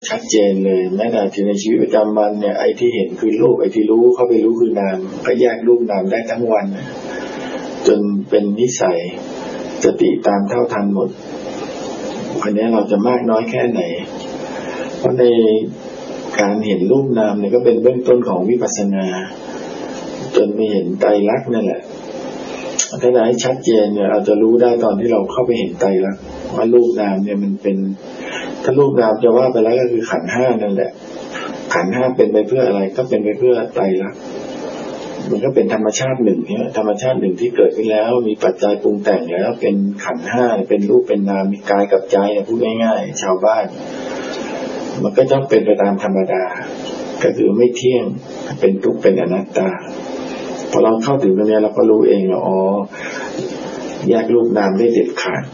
ชัดเจนเลยแม้แต่ในชีวิตประจำวันเนี่ยไอ้ที่เห็นคือรูปไอ้ที่รู้เข้าไปรู้คือนามก็แยกรูปนามได้ทั้งวันจนเป็นนิสัยสติตามเท่าทันหมดคนนี้เราจะมากน้อยแค่ไหนเพราะในการเห็นรูปนามเนี่ยก็เป็นเบื้องต้นของวิปัสสนาจนไปเห็นไตรลักษณ์นั่นแหละถ้าให้ชัดเจนเนี่ยเราจะรู้ได้ตอนที่เราเข้าไปเห็นไตรลักษณ์ว่ารูปนามเนี่ยมันเป็นถ้ารูปนามจะว่าไปแล้วก็คือขันธ์ห้านั่นแหละขันธ์ห้าเป็นไปเพื่ออะไรก็เป็นไปเพื่อไตรลักษณ์มันก็เป็นธรรมชาติหนึ่งเนี่ยธรรมชาติหนึ่งที่เกิดขึ้นแล้วมีปัจจัยปรุงแต่งแล้วเป็นขันธ์ห้าเป็นรูปเป็นนามมีกายกับใจพูดง่ายๆชาวบ้านมันก็ต้องเป็นไปตามธรรมดาก็คือไม่เที่ยงเป็นทุกข์เป็นอนัตตาพอเราเข้าถึงตรงนี้เราก็รู้เองว่าอ๋อแยกรูปนามได้เด็ดขาด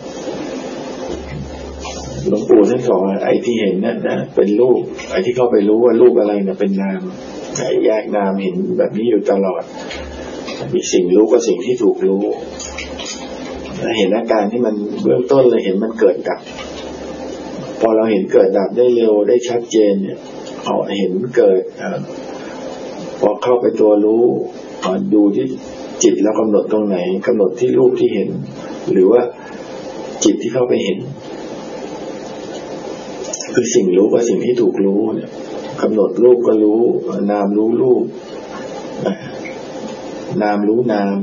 หลวงปู่ท่านสอนไอ้ที่เห็นนั่นนะเป็นรูปไอ้ที่เข้าไปรู้ว่ารูปอะไรเนี่ยเป็นนามไอ้แยกนามเห็นแบบนี้อยู่ตลอดมีสิ่งรู้กับสิ่งที่ถูกรู้เห็นอาการที่มันเบื้องต้นเลยเห็นมันเกิดดับพอเราเห็นเกิดดับได้เร็วได้ชัดเจนเนี่ยเห็นเกิดพอเข้าไปตัวรู้ดูที่จิตแล้วกำหนดตรงไหนกำหนดที่รูปที่เห็นหรือว่าจิตที่เข้าไปเห็นคือสิ่งรู้กับสิ่งที่ถูกรู้เนี่ยกำหนดรูปก็รู้นามรู้รูปนามรู้นาม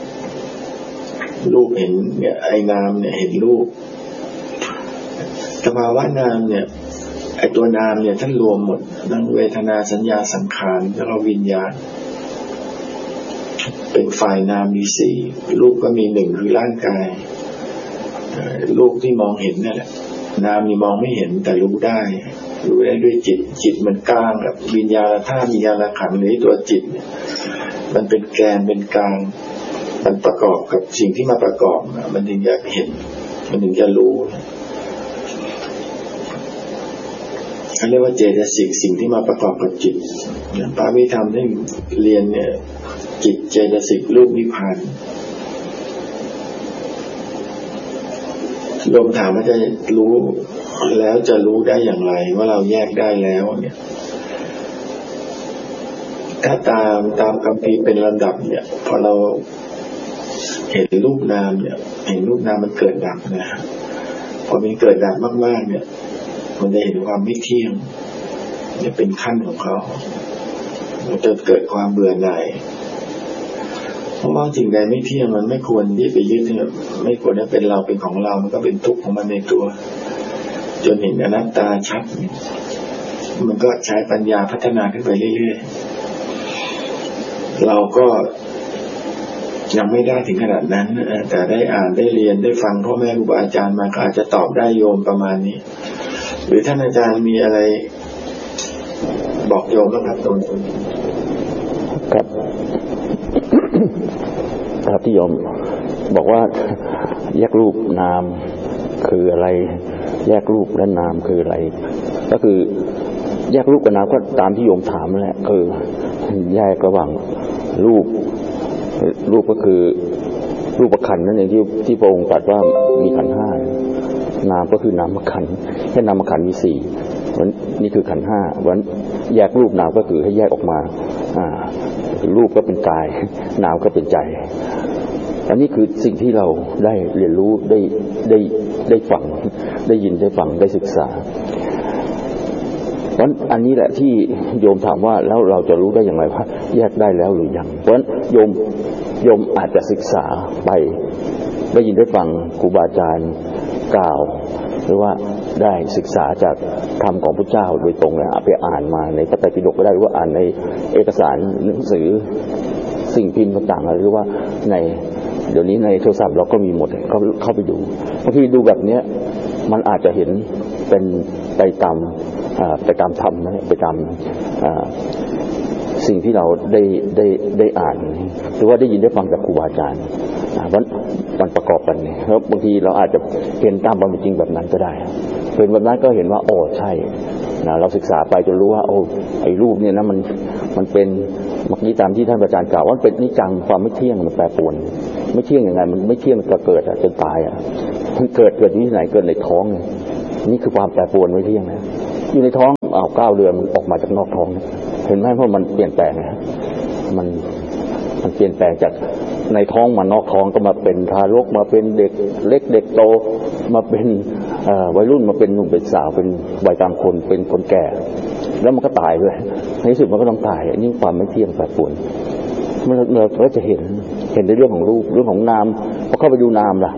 รูปเห็นเนี่ยไอ้นามเนี่ยเห็นรูปสภาวะนามเนี่ยไอ้ตัวนามเนี่ยท่านรวมหมดทั้งเวทนาสัญญาสังขารแล้วก็วิญญาณเป็นฝ่ายนามมีสี่รูปก็มีหนึ่งคือร่างกายรูปที่มองเห็นนั่นแหละนามนี่มองไม่เห็นแต่รู้ได้ด้วยจิตมันกลางกับวิญญาณธาตุวิญญาณขันธ์หรือตัวจิตเนี่ยมันเป็นแกนเป็นกลางมันประกอบกับสิ่งที่มาประกอบมันถึงจะเห็นมันถึงจะรู้เขาเรียกว่าเจตสิกสิ่งที่มาประกอบกับจิตพระวิธรรมที่เรียนเนี่ยจิตเจตสิกรูปนิพพานโยมถามว่าจะรู้แล้วจะรู้ได้อย่างไรว่าเราแยกได้แล้วเนี่ยถ้าตามคัมภีร์เป็นลำดับเนี่ยพอเราเห็นรูปนามเนี่ยเห็นรูปนามมันเกิดดับนะพอมันเกิดดับมากๆเนี่ยมันจะเห็นความไม่เที่ยงเนี่ยเป็นขั้นของเขามันจะเกิดความเบื่อหน่ายเพราะว่าสิ่งใดไม่เที่ยงมันไม่ควรที่ไปยึดไม่ควรจะเป็นเราเป็นของเรามันก็เป็นทุกข์ของมันในตัวจนเห็นอนัตตาชัดมันก็ใช้ปัญญาพัฒนาขึ้นไปเรื่อยๆเราก็ยังไม่ได้ถึงขนาดนั้นแต่ได้อ่านได้เรียนได้ฟังพ่อแม่ครูบาอาจารย์มาก็อาจจะตอบได้โยมประมาณนี้หรือท่านอาจารย์มีอะไรบอกโยมบ้างครับตรงนี้ครับครับที่โยมบอกว่าแยกรูปนามคืออะไรแยกรูปและนามคืออะไรก็คือแยกรูปกับนามก็ตามที่โยมถามนั่นแหละคือแยกระหว่างรูปก็คือรูปขันธ์นั่นเองที่พระองค์ตรัสว่ามีขันธ์ห้านามก็คือนามขันธ์แค่นามขันธ์มีสี่นี่คือขันธ์ห้าวันแยกรูปนามก็คือให้แยกออกมารูปก็เป็นกายนามก็เป็นใจอันนี้คือสิ่งที่เราได้เรียนรู้ได้ฟังได้ยินได้ฟังได้ศึกษาเพราะอันนี้แหละที่โยมถามว่าแล้วเราจะรู้ได้อย่างไรว่าแยกได้แล้วหรือยังเพราะโยมอาจจะศึกษาไปได้ยินได้ฟังครูบาอาจารย์กล่าวหรือว่าได้ศึกษาจากธรรมของพระเจ้าโดยตรงเลยไปอ่านมาในพระไตรปิฎกก็ได้หรือว่าอ่านในเอกสารหนังสือสิ่งพิมพ์ต่างๆหรือว่าในเดี๋ยวนี้ในโทรศัพท์เราก็มีหมดเข้าไปดูบางทีดูแบบนี้มันอาจจะเห็นเป็นไปตามธรรมนะไปตามสิ่งที่เราได้อ่านหรือว่าได้ยินได้ฟังจากครูบาอาจารย์มันประกอบกันเนี่ยแล้วบางทีเราอาจจะเห็นตามความจริงแบบนั้นก็ได้เป็นแบบนั้นก็เห็นว่าโอ้ใช่นะเราศึกษาไปจนรู้ว่าโอ้ไอ้รูปเนี่ยนะมันเป็นเมื่อกี้ตามที่ท่านอาจารย์กล่าวว่าเป็นนิจังความไม่เที่ยงมันแปรปรวนไม่เที่ยงยังไงมันไม่เที่ยงก็เกิดจนตายมันเกิดที่ไหนเกิดในท้องนี่คือความแปรปรวนไม่เที่ยงนะอยู่ในท้อง 9 เดือนมันออกมาจากนอกท้องเห็นไหมเพราะมันเปลี่ยนแปลงมันเปลี่ยนแปลงจากในท้องมานอกท้องก็มาเป็นทารกมาเป็นเด็กเล็กเด็กโตมาเป็นวัยรุ่นมาเป็นหนุ่มเป็นสาวเป็นวัยกลางคนเป็นคนแก่แล้วมันก็ตายด้วยในที่สุดมันก็ต้องตายนี่ความไม่เที่ยงแปรปรวนเราก็จะเห็นในเรื่องของรูปเรื่องของนามพอเข้าไปดูนามล่ะ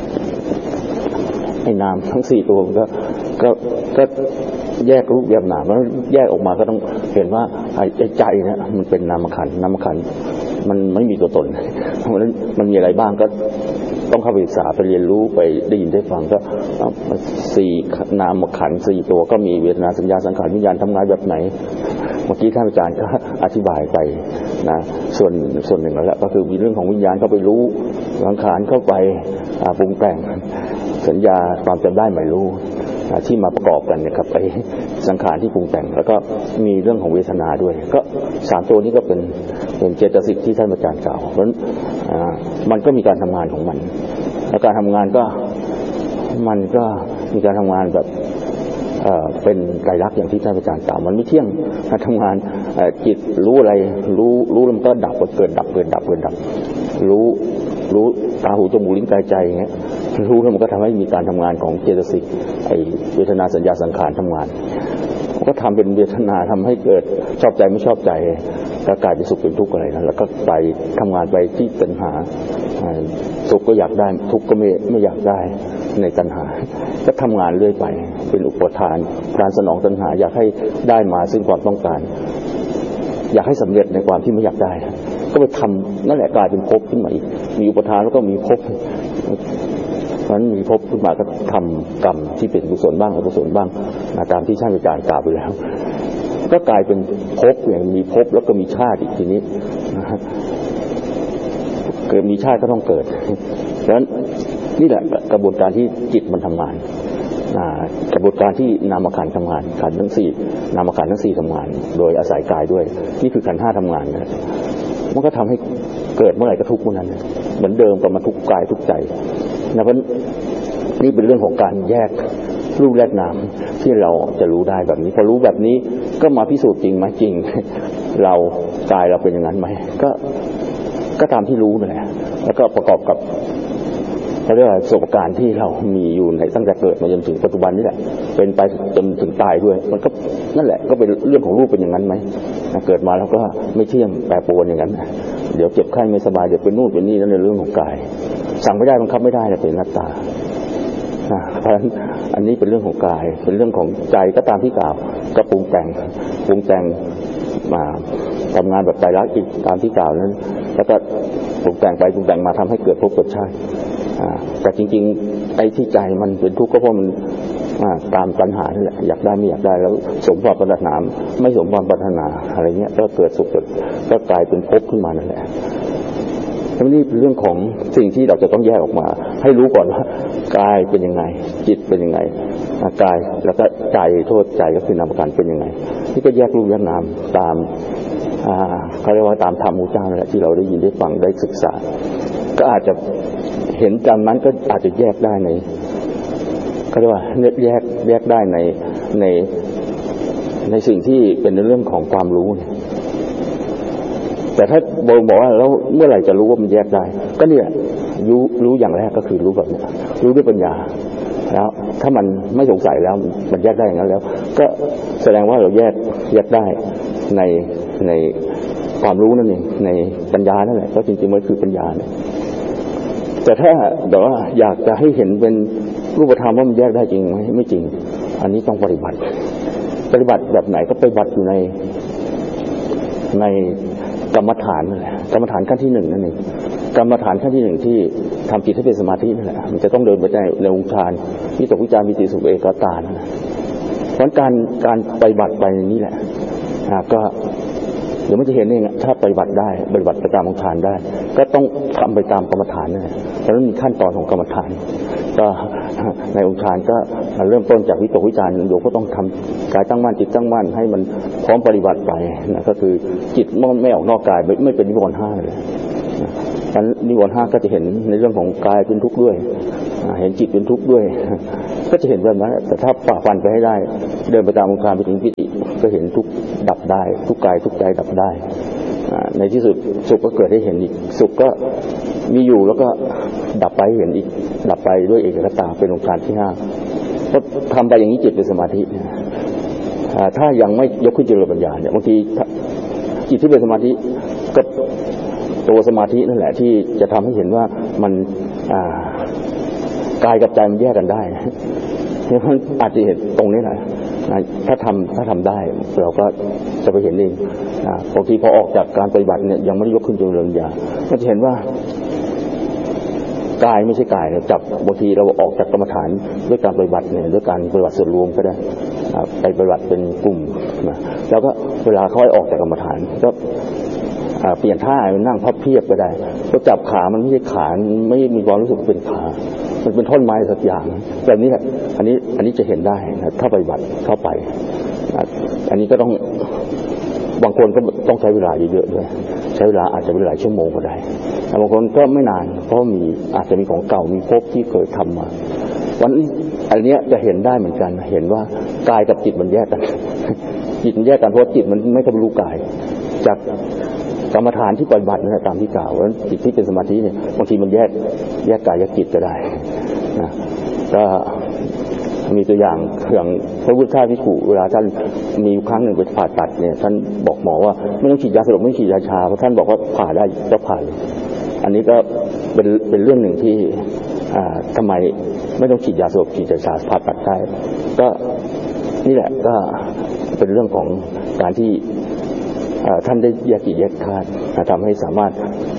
ไอ้นามทั้ง4ตัวมันก็แยกรูปแยกนามแล้วแยกออกมาก็ต้องเห็นว่าไอ้ใจเนี่ยมันเป็นนามขันธ์มันไม่มีตัวตนเพราะฉะนั้นมันมีอะไรบ้างก็ต้องเข้าไปศึกษาไปเรียนรู้ไปได้ยินได้ฟังก็4นามขันธ์4ตัวก็มีเวทนาสัญญาสังขารวิญญาณทำงานแบบไหนเมื่อกี้ท่านอาจารย์ก็อธิบายไปนะส่วนหนึ่งแล้วก็คือมีเรื่องของวิญญาณเข้าไปรู้สังขารเข้าไปปรุงแต่งสัญญาความจำได้ไม่รู้ที่มาประกอบกันนะครับไอ้สังขารที่ปรุงแต่งแล้วก็มีเรื่องของเวทนาด้วยก็3ตัวนี้ก็เป็นเจตสิกที่ท่านอาจารย์กล่าวเพราะฉะนั้นมันก็มีการทำงานของมันและการทำงานก็มันก็มีการทำงานแบบเป็นไตรลักษณ์อย่างที่ท่านอาจารย์กล่าวมันไม่เที่ยงการทำงานจิตรู้อะไรรู้แล้วมันก็ดับเกิดดับรู้ตาหูจมูกลิ้นกายใจอย่างเงี้ยรู้แล้วมันก็ทำให้มีการทำงานของเจตสิกไอเวทนาสัญญาสังขารทำงานก็ทำเป็นเวทนาทำให้เกิดชอบใจไม่ชอบใจก็กลายเป็นสุขเป็นทุกข์อะไรนะแล้วก็ไปทำงานไปที่ตัณหาสุขก็อยากได้ทุกข์ก็ไม่อยากได้ในตัณหาก็ทำงานเรื่อยไปเป็นอุปทานการสนองตัณหาอยากให้ได้มาซึ่งความต้องการอยากให้สำเร็จในความที่ไม่อยากได้ก็ไปทำนั่นแหละกลายเป็นภพขึ้นมาอีกมีอุปทานแล้วก็มีภพเพราะฉะนั้นมีภพขึ้นมาก็ทำกรรมที่เป็นกุศลบ้างอกุศลบ้างตามที่ท่านอาจารย์กล่าวไปแล้วก็กลายเป็นภพอย่างมีภพแล้วก็มีชาติอีกทีนี้นะฮะเกิดมีชาติก็ต้องเกิดเพราะฉะนั้นนี่แหละกระบวนการที่จิตมันทำงานกระบวนการที่นามขันธ์ทำงานขันธ์ทั้ง4นามขันธ์ทั้ง4ทำงานโดยอาศัยกายด้วยนี่คือขันธ์5ทำงานนะมันก็ทำให้เกิดเมื่อไหร่ก็ทุกข์เมื่อนั้นเหมือนเดิมกับมาทุกข์กายทุกข์ใจนะเพราะนี่เป็นเรื่องของการแยกรูปแยกนามที่เราจะรู้ได้แบบนี้พอรู้แบบนี้ก็มาพิสูจน์จริงไหมจริงเรากายเราเป็นอย่างนั้นไหมก็ตามที่รู้นั่นแหละแล้วก็ประกอบกับเขาเรียกว่าประสบการณ์ที่เรามีอยู่ในตั้งแต่เกิดมาจนถึงปัจจุบันนี่แหละเป็นไปจนถึงตายด้วยมันก็นั่นแหละก็เป็นเรื่องของรูปเป็นอย่างนั้นไหมเกิดมาแล้วก็ไม่เที่ยงแปรปรวนอย่างนั้นเดี๋ยวเจ็บไข้ไม่สบายเดี๋ยวเป็นนู่นเป็นนี่นั่นในเรื่องของกายสั่งไม่ได้บังคับไม่ได้เป็นอนัตตาเพราะฉะนั้นอันนี้เป็นเรื่องของกายเป็นเรื่องของใจก็ตามที่กล่าวก็ปรุงแต่งมาทำงานแบบไตรลักษณ์อีกตามที่กล่าวนั้นแล้วก็ปรุงแต่งไปปรุงแต่งมาทำให้เกิดภพเกิดชาติแต่จริงๆไอ้ที่ใจมันเป็นทุกข์ก็เพราะมันตามปัญหานี่แหละอยากได้ไม่อยากได้แล้วสมความปรารถนาไม่สมความปรารถนาอะไรเงี้ยก็เกิดสุขก็กลายเป็นภพขึ้นมานั่นแหละนี่เป็นเรื่องของสิ่งที่เราจะต้องแยกออกมาให้รู้ก่อนว่ากายเป็นยังไงจิตเป็นยังไงกายแล้วก็ใจโทษใจก็คือนามขันธ์เป็นยังไงที่ก็แยกรูปแยกนามตามเขาเรียกว่าตามธรรมของเจ้านั่นแหละที่เราได้ยินได้ฟังได้ศึกษาก็อาจจะเห็นจำนั้นก็อาจจะแยกได้ในเขาเรียกว่าแยกได้ในสิ่งที่เป็นในเรื่องของความรู้แต่ถ้าบอกว่าแล้วเมื่อไหร่จะรู้ว่ามันแยกได้ก็เนี่ยรู้อย่างแรกก็คือรู้แบบนี้รู้ด้วยปัญญาแล้วถ้ามันไม่สงสัยแล้วมันแยกได้อย่างนั้นแล้วก็แสดงว่าเราแยกได้ในความรู้นั่นเองในปัญญานั่นแหละก็จริงๆมันคือปัญญาเนี่ยแต่ถ้าแบบว่าอยากจะให้เห็นเป็นรูปธรรมว่ามันแยกได้จริงไหมไม่จริงอันนี้ต้องปฏิบัติแบบไหนก็ปฏิบัติอยู่ในกรรมฐานนั่นแหละกรรมฐานขั้นที่1นั่นเองกรรมฐานขั้นที่1ที่ทำจิตให้เป็นสมาธินั่นแหละมันจะต้องเดินไปในองค์ฌานวิตกวิจารปิติสุขเอกตานั่นแหละเพราะการปฏิบัติไปนี่แหละก็เดี๋ยวมันจะเห็นเองถ้าปฏิบัติได้ปฏิบัติไปตามองค์ฌานได้ก็ต้องทำไปตามกรรมฐานนั่นแหละเพราะฉะนั้นมีขั้นตอนของกรรมฐานก็ในองค์ฌานก็เริ่มต้นจากวิตกวิจารโยมก็ต้องทำกายตั้งมั่นจิตตั้งมั่นให้มันพร้อมปฏิบัติไปนะก็คือจิตไม่ออกนอกกายไม่เป็นนิวรณ์5เลยนั้นนิวรณ์5ก็จะเห็นในเรื่องของกายเป็นทุกข์ด้วยเห็นจิตเป็นทุกข์ด้วยก็จะเห็นแบบนั้นแต่ถ้าฝ่าฟันไปให้ได้เดินไปตามองค์การไปถึงปิติก็เห็นทุกดับได้ทุกกายทุกใจดับได้ในที่สุดสุขก็เกิดให้เห็นอีกสุขก็มีอยู่แล้วก็ดับไปเห็นอีกดับไปด้วยเอกคตาเป็นองค์การที่5ก็ทำไปอย่างนี้จิตเป็นสมาธิถ้ายังไม่ยกขึ้นเจริญปัญญาเนี่ยบางทีจิตที่เป็นสมาธิก็ตัวสมาธินั่นแหละที่จะทำให้เห็นว่ามันกายกับใจมันแยกกันได้เนี่ยมันอาจจะเห็นตรงนี้แหละถ้าทำได้เราก็จะไปเห็นเองบางทีพอออกจากการปฏิบัติเนี่ยยังไม่ได้ยกขึ้นเจริญปัญญาก็จะเห็นว่ากายไม่ใช่กายจับบางทีเราออกจากกรรมฐานด้วยการปฏิบัติเนี่ยด้วยการปฏิบัติส่วนรวมก็ได้ไปปฏิบัติเป็นกลุ่มแล้วก็เวลาเขาให้ออกจากกรรมฐานก็เปลี่ยนท่านั่งพับเพียบก็ได้ก็จับขามันไม่ใช่ขาไม่มีความรู้สึกเป็นขามันเป็นท่อนไม้สักอย่างแบบนี้แหละอันนี้จะเห็นได้นะถ้าปฏิบัติเข้าไปอันนี้ก็ต้องบางคนก็ต้องใช้เวลาเยอะๆด้วยใช้เวลาอาจจะเป็นหลายชั่วโมงก็ได้แต่บางคนก็ไม่นานเพราะอาจจะมีของเก่ามีภพที่เคยทำมาวันนี้อันนี้จะเห็นได้เหมือนกันเห็นว่ากายกับจิตมันแยกกันจิตมันแยกกันเพราะจิตมันไม่เข้าไปรู้กายจากกรรมฐานที่ปฏิบัตินะตามที่กล่าวว่าจิตที่เป็นสมาธิเนี่ยบางทีมันแยกกายแยกจิตก็ได้นะก็มีตัวอย่างพระพุทธเจ้าภิกษุเวลาท่านมีครั้งหนึ่งไปผ่าตัดเนี่ยท่านบอกหมอว่าไม่ต้องฉีดยาสลบไม่ฉีดยาชาเพราะท่านบอกว่าผ่าได้ก็ผ่าเลยอันนี้ก็เป็นเรื่องหนึ่งที่ทำไมไม่ต้องฉีดยาสลบฉีดยาชาผ่าตัดได้ก็นี่แหละก็เป็นเรื่องของการที่ท่านได้แยกจิตแยกธาตุทำให้สามารถ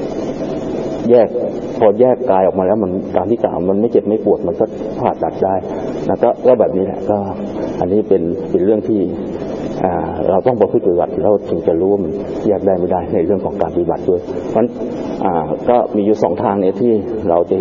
พอแยกกายออกมาแล้วมันตามที่กล่าวมันไม่เจ็บไม่ปวดมันก็ผ่าตัดได้แล้วก็แบบนี้แหละก็อันนี้เป็นเรื่องที่เราต้องประพฤติปฏิบัติแล้วถึงจะรู้ว่ามันแยกได้ไม่ได้ในเรื่องของการปฏิบัติด้วยเพราะฉะนั้นก็มีอยู่2ทางเนี่ยที่เราจะ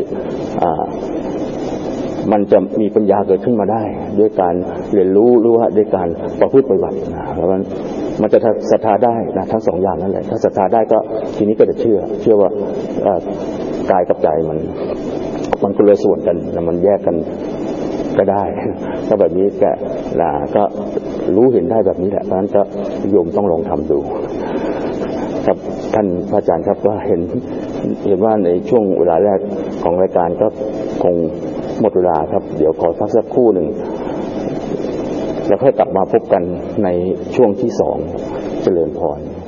มันจะมีปัญญาเกิดขึ้นมาได้ด้วยการเรียนรู้หรือว่าด้วยการประพฤติปฏิบัติแล้วมันจะศรัทธาได้นะทั้ง2อย่างนั่นแหละถ้าศรัทธาได้ก็ทีนี้ก็จะเชื่อว่ากายกับใจมันคนละส่วนกันมันแยกกันก็ได้ก็แบบนี้ก็รู้เห็นได้แบบนี้แหละเพราะฉะนั้นก็โยมต้องลองทำดูครับท่านพระอาจารย์ครับก็เห็นว่าในช่วงเวลาแรกของรายการก็คงหมดเวลาครับเดี๋ยวขอพักสักครู่หนึ่งแล้วค่อยกลับมาพบกันในช่วงที่2เจริญพร